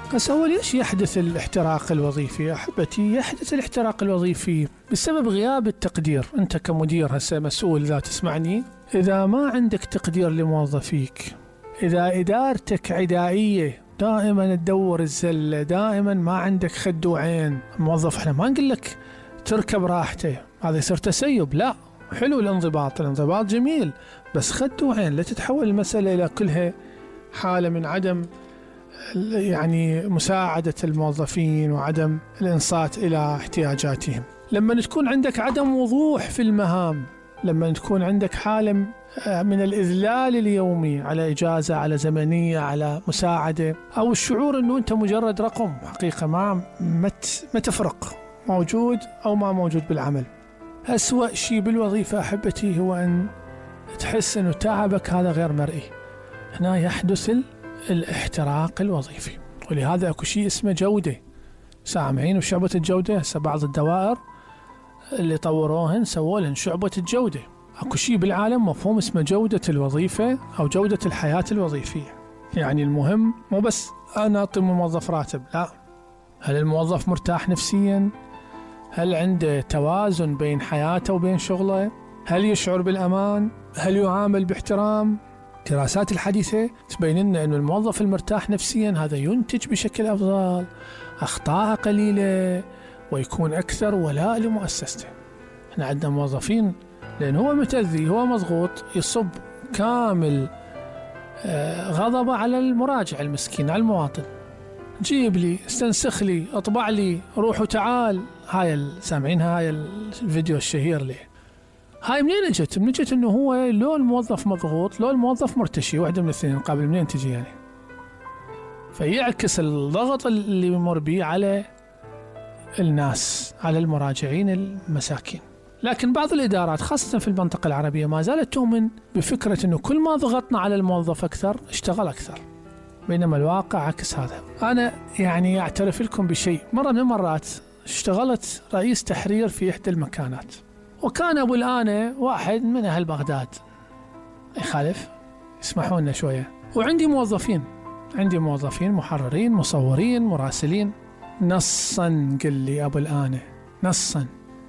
بس أول ليش يحدث الاحتراق الوظيفي؟ أحبتي، يحدث الاحتراق الوظيفي بسبب غياب التقدير. أنت كمدير هسه مسؤول إذا تسمعني، إذا ما عندك تقدير لموظفيك، إذا إدارتك عدائية، دائما تدور الزلة، دائما ما عندك خد وعين الموظف، احنا ما نقول لك تركب راحته، هذا يصير تسيب، لا، حلو الانضباط جميل، بس خد وعين، لا تتحول المسألة إلى كلها حالة من عدم يعني مساعدة الموظفين وعدم الإنصات إلى احتياجاتهم. لما تكون عندك عدم وضوح في المهام، لما تكون عندك حالة من الإذلال اليومي على إجازة، على زمنية، على مساعدة، أو الشعور أنه أنت مجرد رقم، حقيقة ما تفرق موجود أو ما موجود بالعمل. أسوأ شيء بالوظيفة أحبتي هو أن تحس أنه تعبك هذا غير مرئي. هنا يحدث الاحتراق الوظيفي، ولهذا أكو شيء اسمه جودة. سامعين وشعبة الجودة؟ هسه بعض الدوائر اللي طوروهن سووا لهن شعبة الجودة. أكو شيء بالعالم مفهوم اسمه جودة الوظيفة أو جودة الحياة الوظيفية. يعني المهم مو بس أنا أعطي موظف راتب، لا، هل الموظف مرتاح نفسيا؟ هل عنده توازن بين حياته وبين شغله؟ هل يشعر بالأمان؟ هل يعامل باحترام؟ الدراسات الحديثة تبين لنا أن الموظف المرتاح نفسيا هذا ينتج بشكل أفضل، أخطاء قليلة، ويكون أكثر ولاء لمؤسسته. احنا عندنا موظفين لأن هو متأذي، هو مضغوط، يصب كامل غضبه على المراجع المسكين، على المواطن، جيب لي، استنسخ لي، اطبع لي، روح وتعال. هاي سامعينها، هاي الفيديو الشهير ليه. هاي منين اجت؟ انه هو لو الموظف مضغوط، لو الموظف مرتشي، واحدة من الاثنين، قابل منين تجي يعني؟ فيعكس الضغط اللي يمر به على الناس، على المراجعين المساكين. لكن بعض الإدارات خاصة في المنطقة العربية ما زالت تؤمن بفكرة أنه كل ما ضغطنا على الموظف أكثر اشتغل أكثر، بينما الواقع عكس هذا. أنا يعني أعترف لكم بشيء، مرة من المرات اشتغلت رئيس تحرير في إحدى المكانات، وكان أبو الآنة واحد من أهل بغداد، يخالف، يسمحوا لنا شوية، وعندي موظفين محررين، مصورين، مراسلين. نصا قل لي أبو الآنة، نصا،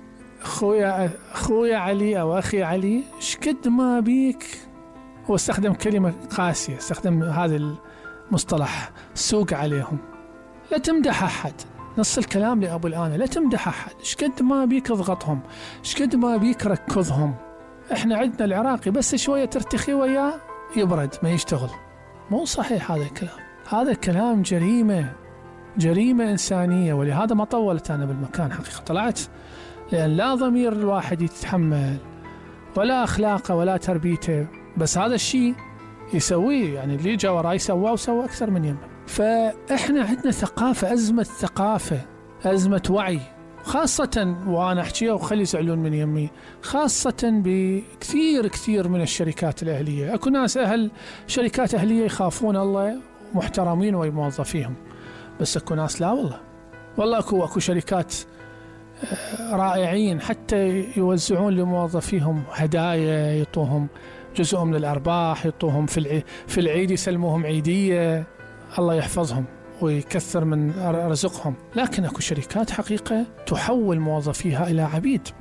أخويا علي أو أخي علي، شكد ما بيك، هو استخدم كلمة قاسية، استخدم هذا المصطلح، سوق عليهم، لا تمدح أحد. نص الكلام لأبو الآنة، لا تمدح أحد، شكد ما بيك اضغطهم، شكد ما بيك ركضهم. احنا عندنا العراقي بس شوية ترتخي وياه يبرد ما يشتغل. مو صحيح هذا الكلام، هذا الكلام جريمة إنسانية. ولهذا ما طولت أنا بالمكان حقيقة، طلعت، لأن لا ضمير الواحد يتحمل ولا أخلاقه ولا تربيته، بس هذا الشيء يسويه، يعني اللي جاء وراي سواه وسوى أكثر من يمه. فإحنا عندنا ثقافة، أزمة وعي، خاصة، وأنا أحكيها وخلي يزعلون من يمي، خاصة بكثير من الشركات الأهلية. أكو ناس شركات أهلية يخافون الله محترمين ويموظفيهم، بس أكو ناس لا والله أكو شركات رائعين، حتى يوزعون لموظفيهم هدايا، يعطوهم جزء من الأرباح، يعطوهم في العيد يسلموهم عيدية، الله يحفظهم ويكثر من رزقهم. لكن أكو شركات حقيقة تحول موظفيها إلى عبيد.